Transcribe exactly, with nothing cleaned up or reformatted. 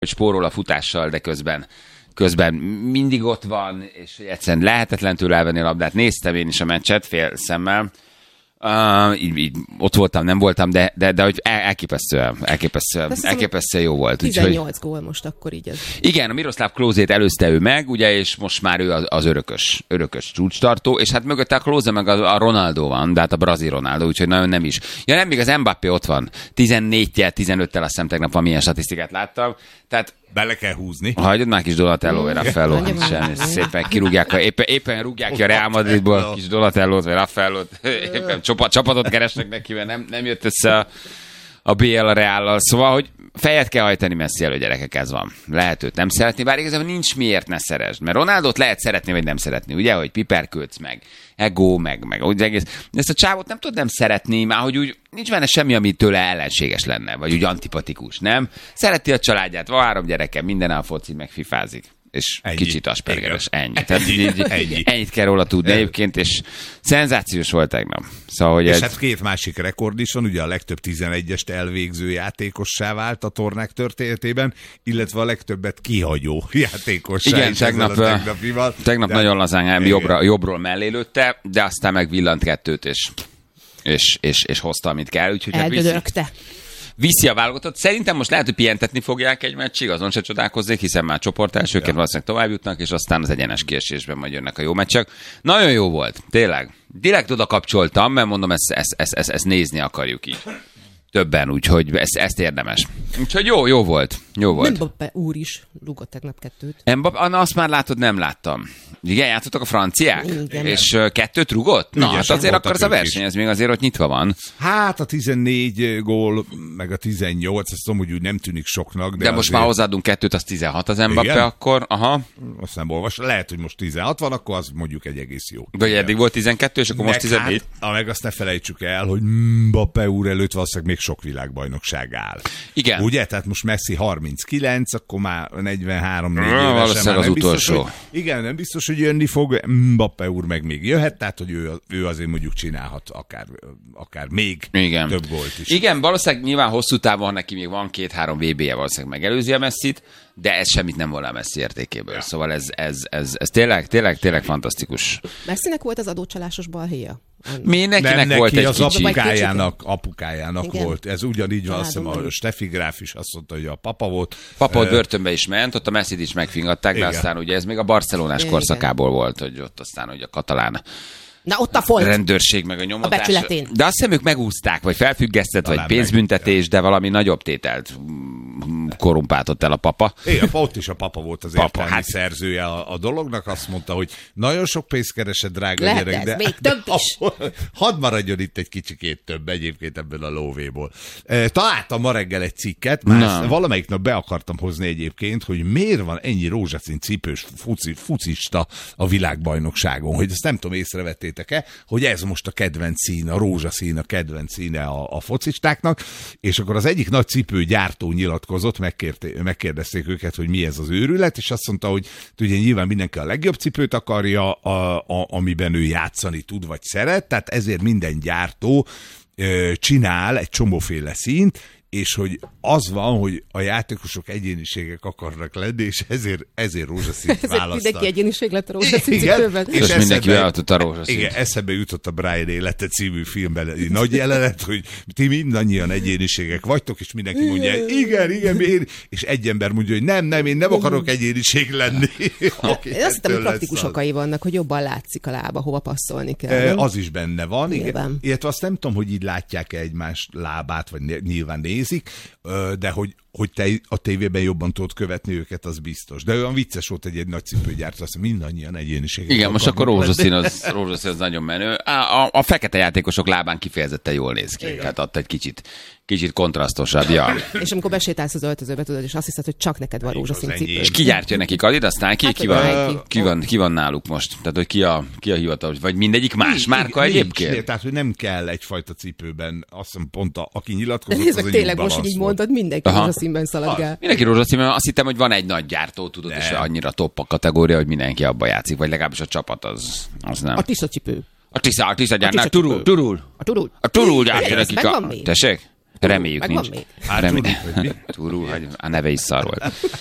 hogy spórol a futással, de közben, közben mindig ott van, és egyszerűen lehetetlen tőle elvenni a labdát. Néztem én is a meccset fél szemmel. Uh, így, így, ott voltam, nem voltam, de, de, de hogy elképesztően, elképesztően, elképesztően jó volt. tizennyolc úgyhogy... gól most akkor így. Ez. Igen, a Miroslav Klózét előzte ő meg, ugye, és most már ő az, az örökös, örökös csúcstartó, és hát mögötte a Klóze meg a, a Ronaldo van, de hát a brazil Ronaldo, úgyhogy nagyon nem is. Ja nem, még az Mbappé ott van, tizennégyel, tizenöttel, azt hiszem tegnap valamilyen statisztikát láttam, tehát bele kell húzni. Hagyod már kis Donatello, vagy Raffaello, szépen kirúgják, éppen, éppen rúgják ki a Real Madridból kis Donatellót, vagy Raffaellót, éppen csapat, csapatot keresnek neki, mert nem, nem jött össze a, a bé el a Reállal. Szóval, hogy fejet kell hajtani Messi elő, gyerekek, ez van. Lehet őt nem szeretni, bár igazából nincs miért ne szeresd, mert Ronaldot lehet szeretni, vagy nem szeretni, ugye, hogy piperkölc meg, ego, meg, meg úgy egész. Ezt a csávot nem tud nem szeretni, már hogy úgy nincs benne semmi, ami tőle ellenséges lenne, vagy úgy antipatikus, nem? Szereti a családját, van három gyereke, minden a foci, meg fifázik. És ennyi. Kicsit aspergeres, ennyi. Tehát így, ennyi. Ennyit kell róla tudni egyébként, és szenzációs volt tegnap. Szóval, hogy és egy... hát két másik rekord is van, ugye a legtöbb tizenegyest elvégző játékossá vált a tornák történetében, illetve a legtöbbet kihagyó játékossá. Igen, tegnap, tegnapival, tegnap de... nagyon lazán jobbra, jobbról mellé lőtte, de aztán meg villant kettőt, és, és, és, és hozta, amit kell. Eldödörögte. Viszi a válogatott. Szerintem most lehet, hogy pihentetni fogják egy meccsig, azon se csodálkozzék, hiszen már csoport elsőként ja. valószínűleg tovább jutnak, és aztán az egyenes kiesésben majd jönnek a jó meccsek. Nagyon jó volt, tényleg. Direkt oda kapcsoltam, mert mondom, ezt, ezt, ezt, ezt, ezt nézni akarjuk így. Többen, úgyhogy ezt, ezt érdemes. Úgyhogy jó, jó volt. Jó volt. Mbappé úr is rúgott tegnap kettőt. Mbappé, azt már látod, nem láttam. Igen, játszottak a franciák? Igen. És kettőt rúgott? Na, hát azért akkor az a verseny, ez még azért ott nyitva van. Hát a tizennégy gól, meg a tizennyolc, ezt tudom, hogy úgy nem tűnik soknak. De, de most azért... már hozzáadunk kettőt, az tizenhat az Mbappé, igen? Akkor, aha. Azt nem olvas. Lehet, hogy most tizenhat van, akkor az mondjuk egy egész jó. De eddig volt tizenkettő, és akkor meg most tizennégy. Hát, meg azt ne felejtsük el, hogy Mbappé úr előtt valószínűleg még sok világbajnokság áll. Igen. Ugye? Tehát most Messi harminckilenc, akkor már negyvenhárom négy évesen. Valószínűleg az utolsó. Biztos, hogy, igen, nem biztos, hogy jönni fog. Mbappé úr meg még jöhet, tehát hogy ő, ő azért mondjuk csinálhat akár, akár még igen. több gólt is. Igen, valószínűleg nyilván hosszú távon neki még van két-három vé bé-je, valószínűleg megelőzi a Messit, de ez semmit nem volna a Messi értékéből. Ja. Szóval ez, ez, ez, ez tényleg, tényleg, tényleg fantasztikus. Messinek volt az adócsalásos balhéja? Mi nekinek nem, volt neki egy az kicsi. apukájának, apukájának igen. volt. Ez ugyanígy van, azt hiszem a Steffi Gráf is azt mondta, hogy a papa volt. Papa ott börtönbe is ment, ott a Messit is megfingatták, de aztán ugye ez még a barcelonás igen. korszakából volt, hogy ott aztán hogy a katalán Na ott a folt. rendőrség meg a nyomozás. A becsületén. De azt hiszem ők megúszták, vagy felfüggesztett, talán vagy pénzbüntetés, de valami nagyobb tételt korumpáltott el a papa. Igen, ott is a papa volt az papa, értelmi hát... szerzője a, a dolognak. Azt mondta, hogy nagyon sok pénzt keresed, drága lehet gyerek, ez, de, még több de is. Hadd maradjon itt egy kicsikét több egyébként ebből a lóvéból. Találtam ma reggel egy cikket, már valamelyik nap be akartam hozni egyébként, hogy miért van ennyi rózsaszín cipős fuci, fucista a világbajnokságon, hogy ezt nem tudom, észrevettétek-e, hogy ez most a kedvenc szín, a rózsaszín a kedvenc színe a, a focistáknak, és akkor az egyik nagy cipőgyártó nyilatkozott, megkérdezték őket, hogy mi ez az őrület, és azt mondta, hogy ugye nyilván mindenki a legjobb cipőt akarja, a, a, amiben ő játszani tud, vagy szeret, tehát ezért minden gyártó ö, csinál egy csomóféle színt, és hogy az van, hogy a játékosok egyéniségek akarnak lenni, és ezért, ezért rózsaszínt választanak. Mindenki egyéniség lett a rózsaszín cipőben. És, és mindenki beadott a rózsaszínt. Igen, eszembe jutott a Brian Élete című filmben egy nagy jelenet, hogy ti mindannyian egyéniségek vagytok, és mindenki mondja, igen, igen, én, és egy ember mondja, hogy nem, nem, én nem akarok egyéniség lenni. Én azt hittem, hogy praktikus okai vannak, hogy jobban látszik a lába, hova passzolni kell. E, az is benne van, igen. Illetve azt nem tudom, hogy így látják-e egymás lábát, vagy nyilván nézik, de hogy, hogy te a tévében jobban tudod követni őket, az biztos. De olyan vicces volt egy, egy nagy cipőgyártó, azt mindannyian egyéniségek. Igen, most akkor rózsaszín az, rózsaszín az nagyon menő. A, a, a fekete játékosok lábán kifejezetten jól néz ki. Igen. Hát ott egy kicsit, kicsit kontrasztosabb. Ja. És amikor besétálsz az öltözőbe, tudod, és azt hiszed, hogy csak neked van rózsaszín cipő. És ki gyártja nekik Adidasnál? Ki, hát, ki, van, ki, van, ki van náluk most? Tehát, hogy ki a, ki a hivatalos? Vagy mindegyik más nincs, márka nincs, egyébként? Nincs, tehát, hogy nem kell egyfajta cipőben. Azt hiszem pont a, aki nyilatkozott, az egy tényleg most, hogy így mondod, mindenki rózsaszínben szaladgál. Mindenki rózsaszínben, azt hittem, hogy van egy nagy gyártó, tudod, és annyira top a kategória, hogy mindenki abba játszik, vagy legalábbis a csapat az, az nem. A Tisza cipő. A Tisza, a Tisza gyárnál, Turul, Turul. A Turul. A Turul gyártja nekik a... Tessék? Reméljük Megvan nincs. még? Hát, Remé- tudjuk, hogy mi? Turul, hogy a neve is szar volt.